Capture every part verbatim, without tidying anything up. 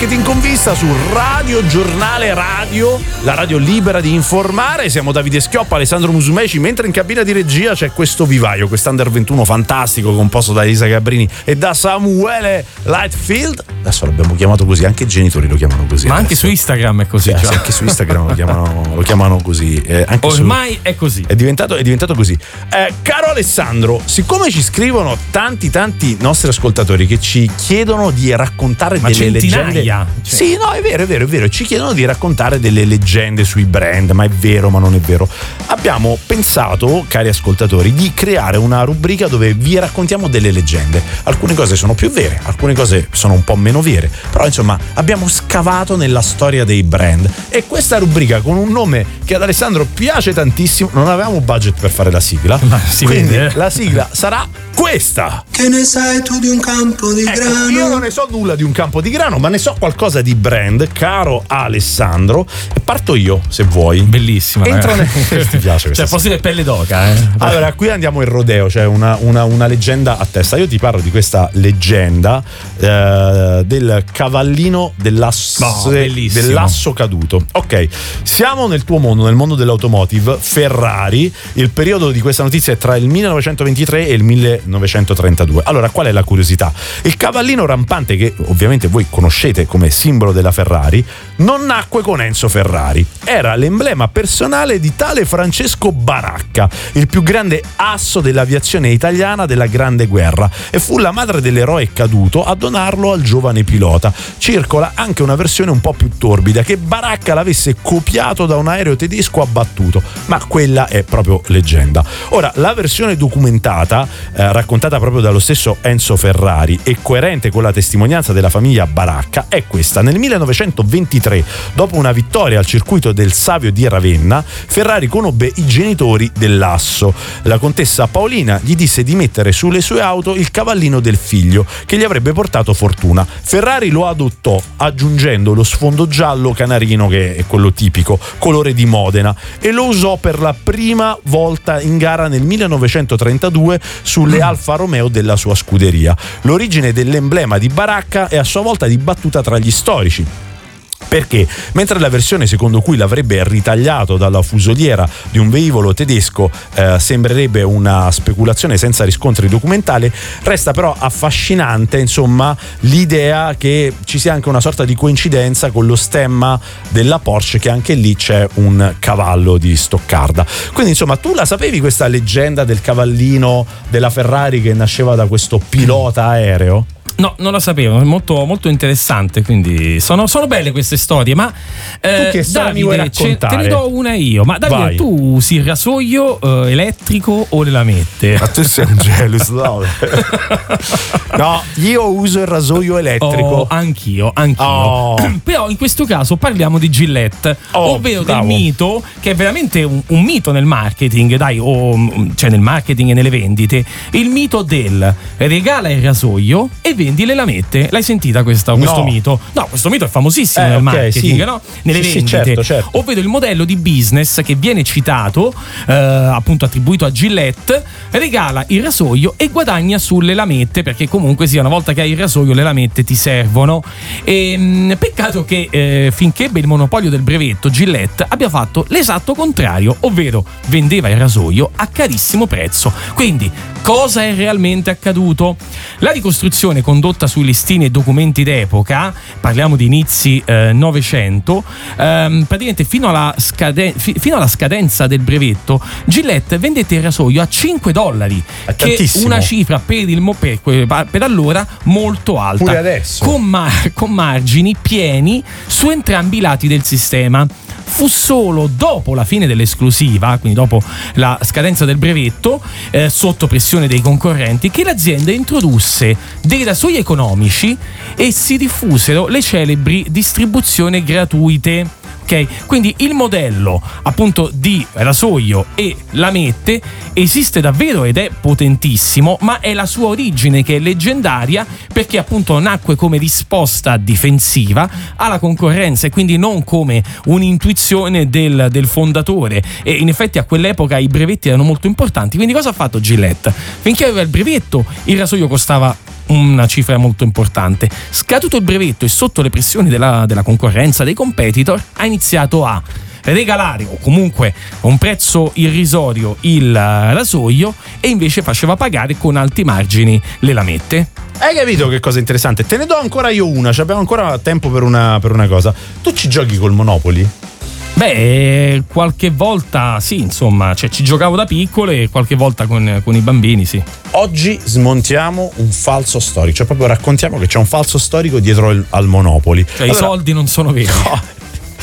Marketing con Vista su Radio Giornale Radio, la radio libera di informare. Siamo Davide Schioppa, Alessandro Musumeci, mentre in cabina di regia c'è questo vivaio, quest'Under ventuno fantastico composto da Elisa Gabrini e da Samuele Lightfield. Adesso l'abbiamo chiamato così, anche i genitori lo chiamano così. Ma adesso. Anche su Instagram è così. Sì, cioè. sì, anche su Instagram lo chiamano, lo chiamano così. Eh, anche Ormai su, è così. È diventato, è diventato così. Eh, caro Alessandro, siccome ci scrivono tanti tanti nostri ascoltatori che ci chiedono di raccontare Ma delle centinaia, leggende. cioè. Sì, no, è vero, è vero, è vero. Ci chiedono di raccontare delle leggende sui brand, ma è vero, ma non è vero. Abbiamo pensato, cari ascoltatori, di creare una rubrica dove vi raccontiamo delle leggende. Alcune cose sono più vere, alcune cose sono un po' meno vere, però insomma abbiamo scavato nella storia dei brand e questa rubrica, con un nome che ad Alessandro piace tantissimo, non avevamo budget per fare la sigla, ma si quindi vede. la sigla sarà questa. Che ne sai tu di un campo di Ecco, grano? io non ne so nulla di un campo di grano, ma ne so qualcosa di brand, caro Alessandro. E parto io, se vuoi. Bellissima. Entro eh. nel... Ti piace questa? Cioè, posso dire pelle d'oca, eh. Allora, qui andiamo in rodeo, cioè una, una, una leggenda a testa. Io ti parlo di questa leggenda eh, del cavallino dell'asso, Oh, bellissimo. dell'asso caduto. Ok, siamo nel tuo mondo, nel mondo dell'automotive, Ferrari. Il periodo di questa notizia è tra il millenovecentoventitré e il millenovecentotrentadue. Allora, qual è la curiosità? Il cavallino rampante, che ovviamente voi conoscete come simbolo della Ferrari, non nacque con Enzo Ferrari. Era l'emblema personale di tale Francesco Baracca, il più grande asso dell'aviazione italiana della Grande Guerra, e fu la madre dell'eroe caduto a donarlo al giovane pilota. Circola anche una versione un po' più torbida che Baracca l'avesse copiato da un aereo tedesco abbattuto, ma quella è proprio leggenda. Ora, la versione documentata, eh, raccontata proprio dallo stesso Enzo Ferrari e coerente con la testimonianza della famiglia Baracca, è questa. Nel millenovecentoventitré, dopo una vittoria al circuito del Savio di Ravenna, Ferrari conobbe i genitori dell'asso. La contessa Paolina gli disse di mettere sulle sue auto il cavallino del figlio, che gli avrebbe portato fortuna. Ferrari lo adottò, aggiungendo lo sfondo giallo canarino, che è quello tipico, colore di Modena, e lo usò per la prima volta in gara nel millenovecentotrentadue sulle Alfa Romeo della sua scuderia. L'origine dell'emblema di Baracca è a sua volta dibattuta tra gli storici. Perché mentre la versione secondo cui l'avrebbe ritagliato dalla fusoliera di un velivolo tedesco eh, sembrerebbe una speculazione senza riscontri documentali, resta però affascinante insomma l'idea che ci sia anche una sorta di coincidenza con lo stemma della Porsche, che anche lì c'è un cavallo di Stoccarda. Quindi insomma, tu la sapevi questa leggenda del cavallino della Ferrari che nasceva da questo pilota aereo? No, non la sapevo, è molto, molto interessante, quindi sono, sono belle queste storie, ma eh, tu che storia mi vuoi raccontare? Te ne do una io, ma Davide, Vai. tu usi il rasoio eh, elettrico o le lamette? Ma tu sei un jealous, no? No, io uso il rasoio elettrico. Oh, anch'io, anch'io. Oh. Però in questo caso parliamo di Gillette, Oh, ovvero bravo. del mito, che è veramente un, un mito nel marketing, dai, o cioè nel marketing e nelle vendite, il mito del regala il rasoio e vendi le lamette. L'hai sentita questa, questo No. mito? No, questo mito è famosissimo Eh, nel ok, marketing, sì. no? Nelle Sì, sì, vendite. certo, certo. Ovvero il modello di business che viene citato, eh, appunto attribuito a Gillette, regala il rasoio e guadagna sulle lamette, perché comunque sia, una volta che hai il rasoio le lamette ti servono. E, mh, peccato che eh, finché ebbe il monopolio del brevetto, Gillette abbia fatto l'esatto contrario, ovvero vendeva il rasoio a carissimo prezzo. Quindi cosa è realmente accaduto? La ricostruzione condotta sui listini e documenti d'epoca, parliamo di inizi eh, Novecento, ehm, praticamente fino alla, scaden- fi- fino alla scadenza del brevetto, Gillette vendette il rasoio a cinque dollari, È che è tantissimo. una cifra per, il mo- per, que- per allora molto alta, Pure adesso. con, mar- con margini pieni su entrambi i lati del sistema. Fu solo dopo la fine dell'esclusiva, quindi dopo la scadenza del brevetto, eh, sotto pressione dei concorrenti, che l'azienda introdusse dei rasoi economici e si diffusero le celebri distribuzioni gratuite. Ok, quindi il modello appunto di rasoio e lamette esiste davvero ed è potentissimo, ma è la sua origine che è leggendaria, perché appunto nacque come risposta difensiva alla concorrenza e quindi non come un'intuizione del, del fondatore. E in effetti a quell'epoca i brevetti erano molto importanti. Quindi cosa ha fatto Gillette? Finché aveva il brevetto il rasoio costava una cifra molto importante. Scaduto il brevetto e sotto le pressioni della, della concorrenza, dei competitor, ha iniziato a regalare o comunque a un prezzo irrisorio il rasoio e invece faceva pagare con alti margini le lamette. Hai capito che cosa interessante? Te ne do ancora io una, abbiamo ancora tempo per una, per una cosa. Tu ci giochi col Monopoly? Beh, qualche volta sì, insomma, cioè ci giocavo da piccolo e qualche volta con, con i bambini, sì. Oggi smontiamo un falso storico, cioè proprio raccontiamo che c'è un falso storico dietro il, al Monopoly. Cioè allora, i soldi non sono veri. No.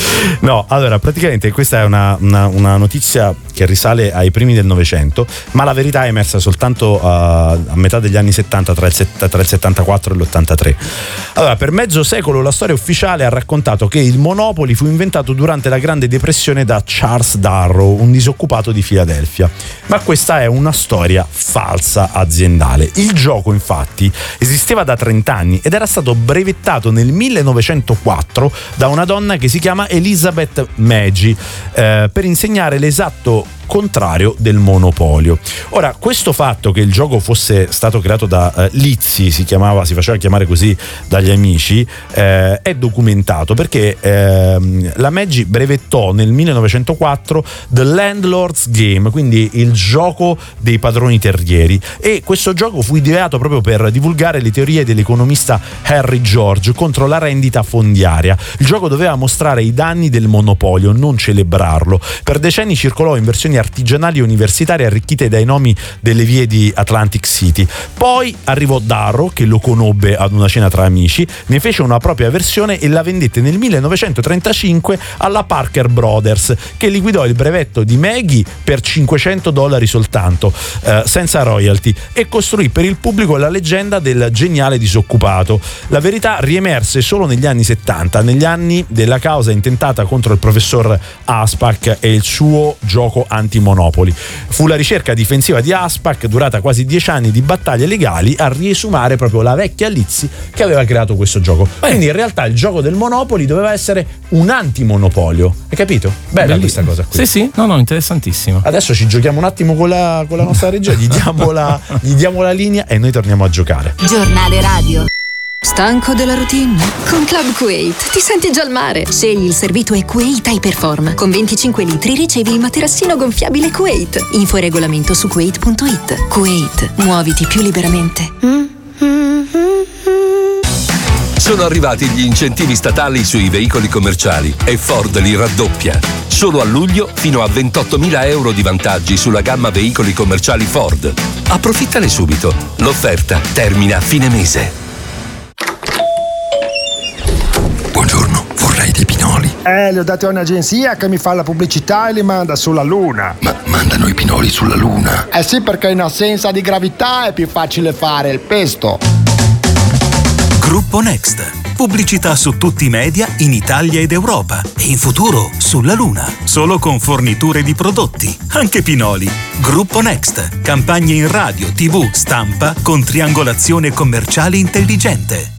No, allora praticamente questa è una, una, una notizia che risale ai primi del Novecento, ma la verità è emersa soltanto uh, a metà degli anni settanta, tra il, set, tra il settantaquattro e l'ottantatré. Allora, per mezzo secolo la storia ufficiale ha raccontato che il Monopoly fu inventato durante la Grande Depressione da Charles Darrow, un disoccupato di Filadelfia. Ma questa è una storia falsa aziendale. Il gioco, infatti, esisteva da trenta anni ed era stato brevettato nel millenovecentoquattro da una donna che si chiama Elizabeth Magie eh, per insegnare l'esatto contrario del monopolio. Ora, questo fatto che il gioco fosse stato creato da eh, Lizzi, si chiamava, si faceva chiamare così dagli amici, eh, è documentato perché eh, la Maggi brevettò nel millenovecentoquattro The Landlord's Game, quindi il gioco dei padroni terrieri, e questo gioco fu ideato proprio per divulgare le teorie dell'economista Henry George contro la rendita fondiaria. Il gioco doveva mostrare i danni del monopolio, non celebrarlo. Per decenni circolò in versioni artigianali e universitarie arricchite dai nomi delle vie di Atlantic City. Poi arrivò Darrow, che lo conobbe ad una cena tra amici, ne fece una propria versione e la vendette nel millenovecentotrentacinque alla Parker Brothers, che liquidò il brevetto di Maggie per cinquecento dollari soltanto, eh, senza royalty, e costruì per il pubblico la leggenda del geniale disoccupato. La verità riemerse solo negli anni settanta, negli anni della causa intentata contro il professor Aspac e il suo gioco anti-monopoli. Fu la ricerca difensiva di Aspac, durata quasi dieci anni di battaglie legali, a riesumare proprio la vecchia Lizzi che aveva creato questo gioco. Beh. Quindi in realtà il gioco del Monopoli doveva essere un antimonopolio. Hai capito? Bella questa cosa qui. Sì, sì, no, no, interessantissimo. Adesso ci giochiamo un attimo con la, con la nostra regia, gli diamo la, gli diamo la linea e noi torniamo a giocare. Giornale radio. Stanco della routine? Con Club Kuwait ti senti già al mare. Scegli il servito Kuwait iPerform. Con venticinque litri ricevi il materassino gonfiabile Kuwait. Info e regolamento su kuwait punto it. Kuwait, muoviti più liberamente. Sono arrivati gli incentivi statali sui veicoli commerciali e Ford li raddoppia. Solo a luglio fino a ventottomila euro di vantaggi sulla gamma veicoli commerciali Ford. Approfittane subito. L'offerta termina a fine mese. Buongiorno, vorrei dei pinoli. Eh, li ho dati a un'agenzia che mi fa la pubblicità e li manda sulla Luna. Ma mandano i pinoli sulla Luna? Eh sì, perché in assenza di gravità è più facile fare il pesto. Gruppo Next. Pubblicità su tutti i media in Italia ed Europa e in futuro sulla Luna. Solo con forniture di prodotti, anche pinoli. Gruppo Next. Campagne in radio, tivù, stampa con triangolazione commerciale intelligente.